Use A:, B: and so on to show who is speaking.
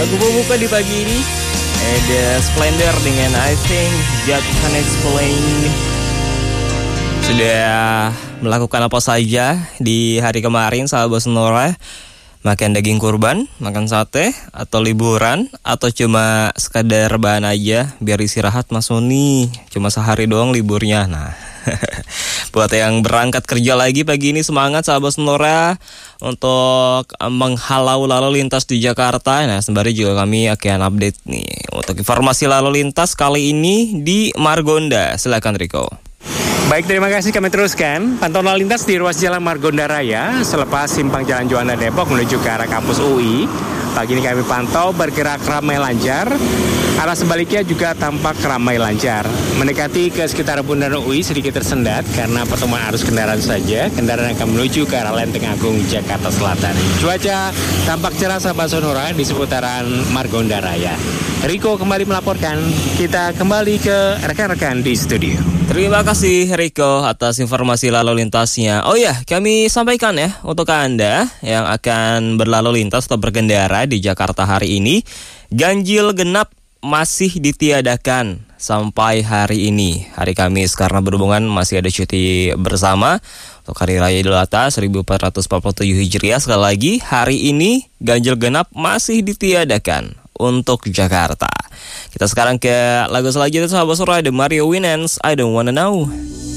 A: Lagu pembuka di pagi ini ada Splendor dengan I Think Just Can Explain. Sudah melakukan apa saja di hari kemarin sahabat Sonora? Makan daging kurban, makan sate, atau liburan, atau cuma sekadar rebahan aja biar istirahat Mas Sony. Cuma sehari doang liburnya. Nah, buat yang berangkat kerja lagi pagi ini semangat sahabat Sonora untuk menghalau lalu lintas di Jakarta. Nah, sembari juga kami akan update nih untuk informasi lalu lintas kali ini di Margonda. Silakan Riko.
B: Baik, terima kasih, kami teruskan. Pantauan lalu lintas di ruas jalan Margonda Raya selepas simpang Jalan Juanda Depok menuju ke arah kampus UI. Pagi ini kami pantau bergerak ramai lancar. Arah sebaliknya juga tampak ramai lancar. Mendekati ke sekitar Bundaran UI sedikit tersendat karena pertemuan arus kendaraan saja. Kendaraan akan menuju ke arah Lenteng Agung, Jakarta Selatan. Cuaca tampak cerah sahabat Sonora di seputaran Margonda Raya. Riko kembali melaporkan. Kita kembali ke rekan-rekan di studio.
A: Terima kasih Riko atas informasi lalu lintasnya. Oh ya, kami sampaikan ya untuk Anda yang akan berlalu lintas atau berkendara di Jakarta hari ini, ganjil genap masih ditiadakan sampai hari ini, hari Kamis, karena berhubungan masih ada cuti bersama untuk Hari Raya Idul Adha 1447 Hijriah. Sekali lagi, hari ini ganjil genap masih ditiadakan untuk Jakarta. Kita sekarang ke lagu selanjutnya sahabat Sonora, The Mario Winans, I Don't Wanna Know.